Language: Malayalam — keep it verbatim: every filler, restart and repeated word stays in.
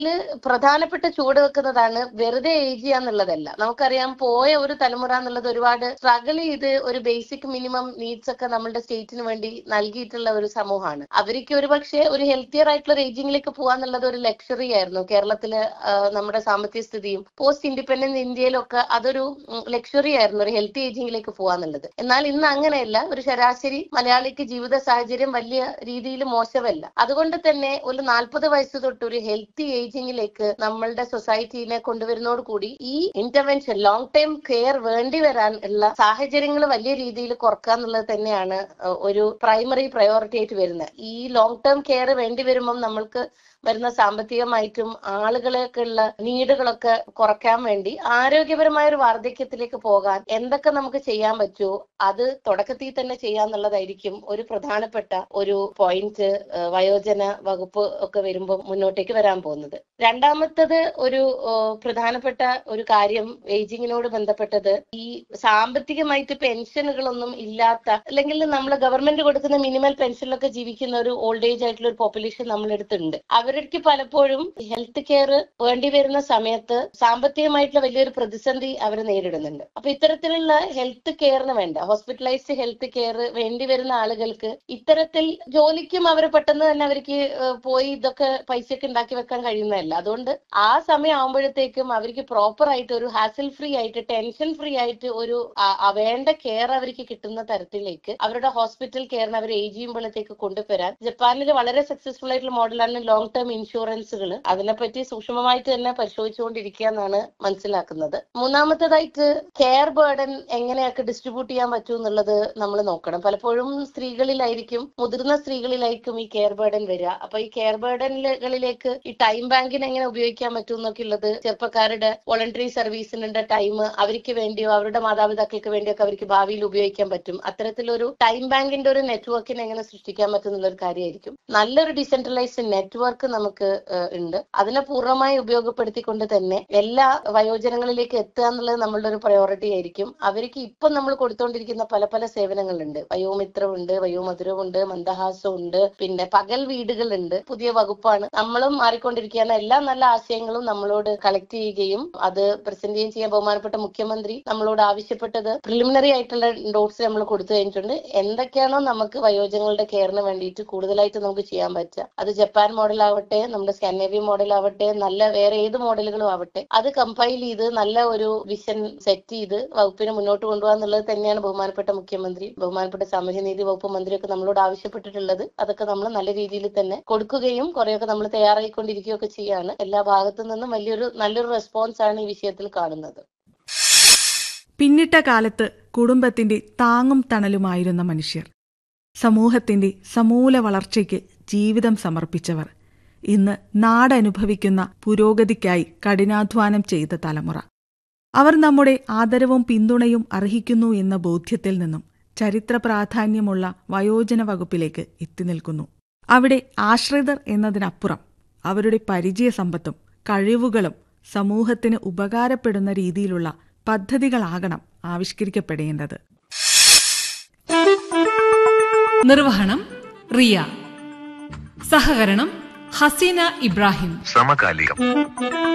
പ്രധാനപ്പെട്ട ചുവട് വെക്കുന്നതാണ് വെറുതെ ഏജ് ചെയ്യാന്നുള്ളതല്ല. നമുക്കറിയാം, പോയ ഒരു തലമുറ എന്നുള്ളത് ഒരുപാട് സ്ട്രഗിൾ ചെയ്ത് ഒരു ബേസിക് മിനിമം നീഡ്സ് ഒക്കെ നമ്മളുടെ സ്റ്റേറ്റിന് വേണ്ടി നൽകിയിട്ടുള്ള ഒരു സമൂഹമാണ്. അവർക്ക് ഒരു പക്ഷേ ഒരു ഹെൽത്തിയർ ആയിട്ടുള്ള ഒരു ഏജിങ്ങിലേക്ക് പോകാന്നുള്ളത് ഒരു ലക്ഷറി ആയിരുന്നു. കേരളത്തില് നമ്മുടെ സാമ്പത്തിക സ്ഥിതിയും പോസ്റ്റ് ഇൻഡിപെൻഡന്റ് ഇന്ത്യയിലൊക്കെ അതൊരു ലക്ഷറി ആയിരുന്നു, ഒരു ഹെൽത്തി ഏജിങ്ങിലേക്ക് പോകാന്നുള്ളത്. എന്നാൽ ഇന്ന് അങ്ങനെയല്ല. ഒരു ശരാശരി മലയാളിക്ക് ജീവിത സാഹചര്യം വലിയ രീതിയിൽ മോശമല്ല. അതുകൊണ്ട് തന്നെ ഒരു നാൽപ്പത് വയസ്സ് തൊട്ട് ഒരു ഹെൽത്തി ഏജിങ്ങിലേക്ക് നമ്മളുടെ സൊസൈറ്റിനെ കൊണ്ടുവരുന്നതോട് കൂടി ഈ ഇന്റർവെൻഷൻ ലോങ് ടൈം കെയർ വേണ്ടി വരാൻ ഉള്ള സാഹചര്യങ്ങൾ വലിയ രീതിയിൽ കുറക്കുക എന്നുള്ളത് തന്നെയാണ് ഒരു പ്രൈമറി പ്രയോറിറ്റി ആയിട്ട് വരുന്നത്. ഈ ലോങ് ടേം കെയർ വേണ്ടി വരുമ്പം നമ്മൾക്ക് വരുന്ന സാമ്പത്തികമായിട്ടും ആളുകളൊക്കെയുള്ള നീഡുകളൊക്കെ കുറയ്ക്കാൻ വേണ്ടി ആരോഗ്യപരമായ ഒരു വാർദ്ധക്യത്തിലേക്ക് പോകാൻ എന്തൊക്കെ നമുക്ക് ചെയ്യാൻ പറ്റുമോ അത് തുടക്കത്തിൽ തന്നെ ചെയ്യാന്നുള്ളതായിരിക്കും ഒരു പ്രധാനപ്പെട്ട ഒരു പോയിന്റ് വയോജന വകുപ്പ് ഒക്കെ വരുമ്പോൾ മുന്നോട്ടേക്ക് വരാൻ പോകുന്നത്. രണ്ടാമത്തത് ഒരു പ്രധാനപ്പെട്ട ഒരു കാര്യം ഏജിങ്ങിനോട് ബന്ധപ്പെട്ടത് ഈ സാമ്പത്തികമായിട്ട് പെൻഷനുകളൊന്നും ഇല്ലാത്ത, അല്ലെങ്കിൽ നമ്മൾ ഗവൺമെന്റ് കൊടുക്കുന്ന മിനിമൽ പെൻഷനിലൊക്കെ ജീവിക്കുന്ന ഒരു ഓൾഡ് ഏജ് ആയിട്ടുള്ള ഒരു പോപ്പുലേഷൻ നമ്മളെടുത്തുണ്ട്. അവർക്ക് പലപ്പോഴും ഹെൽത്ത് കെയർ വേണ്ടി വരുന്ന സമയത്ത് സാമ്പത്തികമായിട്ടുള്ള വലിയൊരു പ്രതിസന്ധി അവർ നേരിടുന്നുണ്ട്. അപ്പൊ ഇത്തരത്തിലുള്ള ഹെൽത്ത് കെയറിന് വേണ്ട ഹോസ്പിറ്റലൈസ്ഡ് ഹെൽത്ത് കെയർ വേണ്ടി വരുന്ന ആളുകൾക്ക് ഇത്തരത്തിൽ ജോലിക്കും അവർ പെട്ടെന്ന് തന്നെ അവർക്ക് പോയി ഇതൊക്കെ പൈസയൊക്കെ ഉണ്ടാക്കി വെക്കാൻ കഴിയുന്നതല്ല. അതുകൊണ്ട് ആ സമയം ആകുമ്പോഴത്തേക്കും അവർക്ക് പ്രോപ്പർ ആയിട്ട് ഒരു ഹാസിൽ ഫ്രീ ആയിട്ട് ടെൻഷൻ ഫ്രീ ആയിട്ട് ഒരു വേണ്ട കെയർ അവർക്ക് കിട്ടുന്ന തരത്തിലേക്ക് അവരുടെ ഹോസ്പിറ്റൽ കെയറിന് അവർ ഏജ് ചെയ്യുമ്പോഴത്തേക്ക് കൊണ്ടുവരാൻ ജപ്പാനിൽ വളരെ സക്സസ്ഫുൾ ആയിട്ടുള്ള മോഡലാണ് ലോങ് ടേം ഇൻഷുറൻസുകൾ. അതിനെപ്പറ്റി സൂക്ഷ്മമായിട്ട് തന്നെ പരിശോധിച്ചുകൊണ്ടിരിക്കുക എന്നാണ് മനസ്സിലാക്കുന്നത്. മൂന്നാമത്തേതായിട്ട് കെയർ ബേർഡൻ എങ്ങനെയൊക്കെ ഡിസ്ട്രിബ്യൂട്ട് ചെയ്യാൻ പറ്റും എന്നുള്ളത് നമ്മൾ നോക്കണം. പലപ്പോഴും സ്ത്രീകളിലായിരിക്കും, മുതിർന്ന സ്ത്രീകളിലായിരിക്കും ഈ കെയർ ബേർഡൻ വരിക. അപ്പൊ ഈ കെയർ ബേർഡനുകളിലേക്ക് ഈ ടൈം ബാങ്കിന് എങ്ങനെ ഉപയോഗിക്കാൻ പറ്റും എന്നൊക്കെ ഉള്ളത് ചെറുപ്പക്കാരുടെ വോളണ്ടറി സർവീസിനുള്ള ടൈം അവർക്ക് വേണ്ടിയോ അവരുടെ മാതാപിതാക്കൾക്ക് വേണ്ടിയോ ഒക്കെ അവർക്ക് ഭാവിയിൽ ഉപയോഗിക്കാൻ പറ്റും. അത്തരത്തിലൊരു ടൈം ബാങ്കിന്റെ ഒരു നെറ്റ്വർക്കിനെ എങ്ങനെ സൃഷ്ടിക്കാൻ പറ്റും എന്നുള്ള ഒരു കാര്യമായിരിക്കും. നല്ലൊരു ഡിസെൻട്രലൈസ്ഡ് നെറ്റ്വർക്ക് നമുക്ക് ഉണ്ട്. അതിനെ പൂർണ്ണമായി ഉപയോഗപ്പെടുത്തിക്കൊണ്ട് തന്നെ എല്ലാ വയോജനങ്ങളിലേക്ക് എത്തുക എന്നുള്ളത് നമ്മളുടെ ഒരു പ്രയോറിറ്റി ആയിരിക്കും. അവർക്ക് ഇപ്പം നമ്മൾ കൊടുത്തുകൊണ്ടിരിക്കുന്ന പല പല സേവനങ്ങളുണ്ട്. വയോമിത്രമുണ്ട്, വയോമധുരമുണ്ട്, മന്ദഹാസമുണ്ട്, പിന്നെ പകൽ വീടുകളുണ്ട്. പുതിയ വകുപ്പാണ്. നമ്മളും മാറിക്കൊണ്ടിരിക്കുകയാണ്. എല്ലാ നല്ല ആശയങ്ങളും നമ്മളോട് കളക്ട് ചെയ്യുകയും അത് പ്രസന്റ് ചെയ്യുകയും ചെയ്യാൻ ബഹുമാനപ്പെട്ട മുഖ്യമന്ത്രി നമ്മളോട് ആവശ്യപ്പെട്ടത് പ്രിലിമിനറി ആയിട്ടുള്ള നോട്ട്സ് നമ്മൾ കൊടുത്തു കഴിഞ്ഞിട്ടുണ്ട്. എന്തൊക്കെയാണോ നമുക്ക് വയോജനങ്ങളുടെ കെയറിന് വേണ്ടിയിട്ട് കൂടുതലായിട്ട് നമുക്ക് ചെയ്യാൻ പറ്റുക, അത് ജപ്പാൻ മോഡൽ ആവട്ടെ, നമ്മുടെ സ്കാൻഡിനേവിയൻ മോഡൽ ആവട്ടെ, നല്ല വേറെ ഏത് മോഡലുകളും ആവട്ടെ, അത് കമ്പൈൽ ചെയ്ത് നല്ല ഒരു വിഷൻ സെറ്റ് ചെയ്ത് വകുപ്പിനെ മുന്നോട്ട് കൊണ്ടുപോകാൻ എന്നുള്ളത് തന്നെയാണ് ബഹുമാനപ്പെട്ട മുഖ്യമന്ത്രി, ബഹുമാനപ്പെട്ട സാമൂഹ്യനീതി വകുപ്പ് മന്ത്രിയൊക്കെ നമ്മളോട് ആവശ്യപ്പെട്ടിട്ടുള്ളത്. അതൊക്കെ നമ്മൾ നല്ല രീതിയിൽ തന്നെ കൊടുക്കുകയും കുറെയൊക്കെ നമ്മൾ തയ്യാറായിക്കൊണ്ടിരിക്കുകയൊക്കെ ചെയ്യാണ്. എല്ലാ ഭാഗത്തു നിന്നും വലിയൊരു നല്ലൊരു റെസ്പോൺസ് ആണ് ഈ വിഷയത്തിൽ കാണുന്നത്. പിന്നിട്ട കാലത്ത് കുടുംബത്തിന്റെ താങ്ങും തണലുമായിരുന്ന മനുഷ്യർ, സമൂഹത്തിന്റെ സമൂല വളർച്ചയ്ക്ക് ജീവിതം സമർപ്പിച്ചവർ, ഇന്ന് നാടനുഭവിക്കുന്ന പുരോഗതിക്കായി കഠിനാധ്വാനം ചെയ്ത തലമുറ. അവർ നമ്മുടെ ആദരവും പിന്തുണയും അർഹിക്കുന്നു എന്ന ബോധ്യത്തിൽ നിന്നും ചരിത്ര പ്രാധാന്യമുള്ള വയോജന വകുപ്പിലേക്ക് എത്തിനിൽക്കുന്നു. അവിടെ ആശ്രിതർ എന്നതിനപ്പുറം അവരുടെ പരിചയസമ്പത്തും കഴിവുകളും സമൂഹത്തിന് ഉപകാരപ്പെടുന്ന രീതിയിലുള്ള പദ്ധതികളാകണം ആവിഷ്കരിക്കപ്പെടേണ്ടത്. നിർവഹണം റിയ. സഹകരണം ഹസീന ഇബ്രാഹിം. സമകാലികം.